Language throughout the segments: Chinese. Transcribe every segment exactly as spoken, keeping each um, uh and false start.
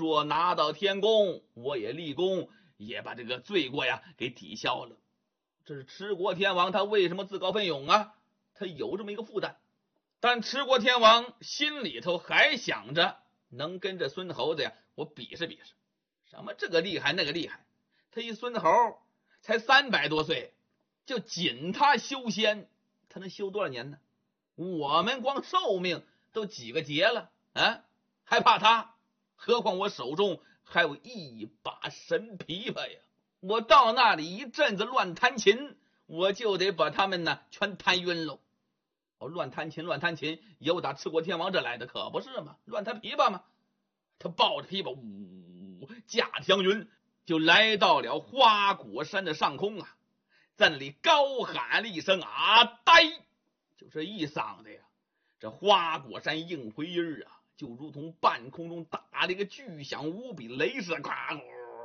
说拿到天宫，我也立功，也把这个罪过呀给抵消了。这是持国天王他为什么自告奋勇啊？他有这么一个负担。但持国天王心里头还想着能跟这孙猴子呀我比试比试，什么这个厉害那个厉害。他一孙猴才三百多岁，就仅他修仙，他能修多少年呢？我们光寿命都几个劫了啊，还怕他？何况我手中还有一把神琵琶呀，我到那里一阵子乱弹琴，我就得把他们呢全弹晕喽。哦，乱弹琴乱弹琴有打持国天王这来的，可不是吗？乱弹琵琶吗？他抱着琵琶呜驾祥云就来到了花果山的上空啊，在那里高喊了一声啊呆，就这一嗓子呀，这花果山应回音啊，就如同半空中打了一个巨响无比雷似的，咔！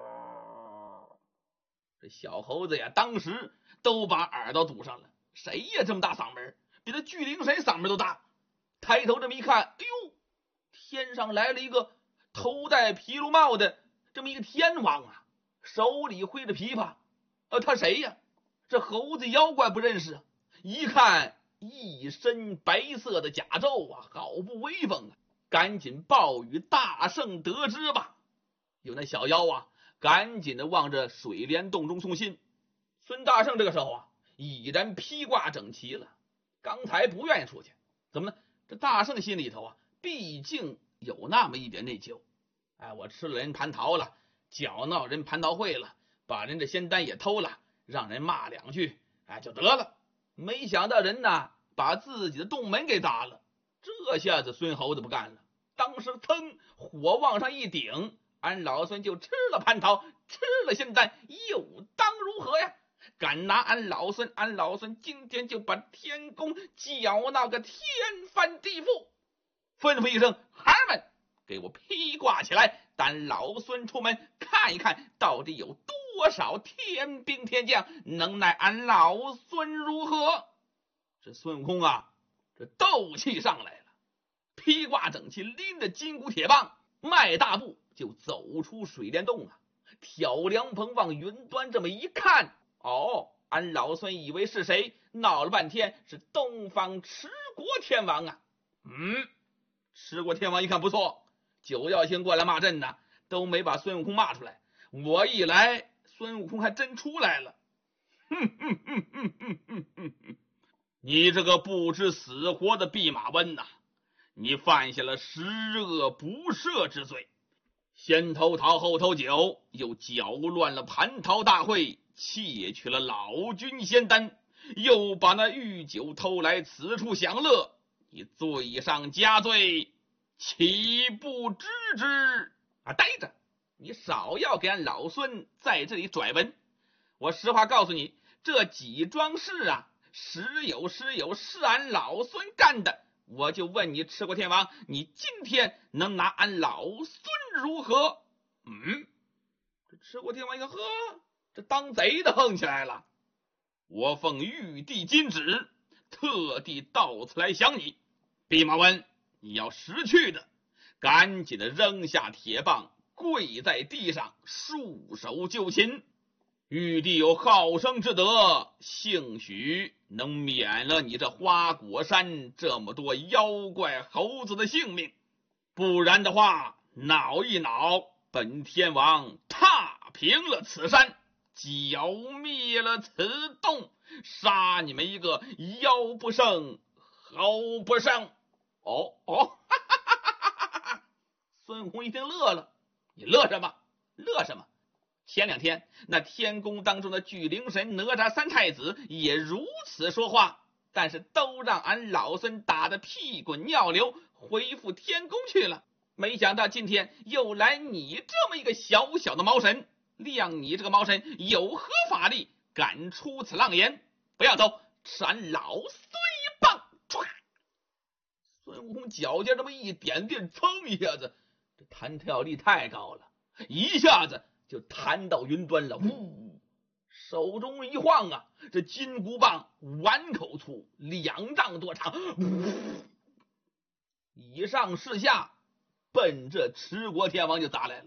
这小猴子呀，当时都把耳朵堵上了。谁呀这么大嗓门？比那巨灵神嗓门都大。抬头这么一看，哎呦，天上来了一个头戴皮卢帽的这么一个天王啊，手里挥着琵琶。呃，他谁呀？这猴子妖怪不认识啊，一看一身白色的甲胄啊，好不威风啊！赶紧报与大圣得知吧。有那小妖啊，赶紧的往这水帘洞中送信。孙大圣这个时候啊，已然披挂整齐了，刚才不愿意出去，怎么呢？这大圣心里头啊，毕竟有那么一点内疚。哎，我吃了人蟠桃了，搅闹人蟠桃会了，把人这仙丹也偷了，让人骂两句，哎，就得了。没想到人呐，把自己的洞门给砸了。这下子孙猴子不干了，当时噌火往上一顶，俺老孙就吃了蟠桃，吃了仙丹，又当如何呀？敢拿俺老孙，俺老孙今天就把天宫搅闹个天翻地覆！吩咐一声，孩儿们给我披挂起来，咱老孙出门看一看，到底有多少天兵天将能奈俺老孙如何？这孙悟空啊，这斗气上来了，披挂整齐，拎着金箍铁棒，迈大步就走出水帘洞啊，挑凉棚往云端这么一看，哦，俺老孙以为是谁，闹了半天是东方持国天王啊。嗯，持国天王一看不错，九曜星过来骂阵呢，都没把孙悟空骂出来，我一来孙悟空还真出来了。哼哼哼哼哼哼哼哼，你这个不知死活的弼马温呐、啊，你犯下了十恶不赦之罪，先偷桃后偷酒，又搅乱了蟠桃大会，窃取了老君仙丹，又把那御酒偷来此处享乐，你罪上加罪，岂不知之啊？呆着，你少要给俺老孙在这里拽文。我实话告诉你，这几桩事啊，实有实有是俺老孙干的。我就问你，持国天王，你今天能拿俺老孙如何？嗯，这持国天王一看，呵，这当贼的横起来了。我奉玉帝金旨，特地到此来降你。弼马温，你要识趣的，赶紧的扔下铁棒，跪在地上，束手就擒。玉帝有好生之德，兴许能免了你这花果山这么多妖怪猴子的性命，不然的话，恼一恼，本天王踏平了此山，剿灭了此洞，杀你们一个妖不胜猴不胜。哦哦，哈哈哈哈哈哈！孙悟空一听乐了，你乐什么？乐什么？前两天那天宫当中的巨灵神哪吒三太子也如此说话，但是都让俺老孙打得屁滚尿流，回复天宫去了。没想到今天又来你这么一个小小的毛神，量你这个毛神有何法力，敢出此浪言？不要走，吃俺老孙一棒！唰！孙悟空脚尖这么一点电，噌一下子，这弹跳力太高了，一下子就弹到云端了。呜，手中一晃啊，这金箍棒碗口粗，两丈多长，呜，以上是下奔这持国天王就砸来了。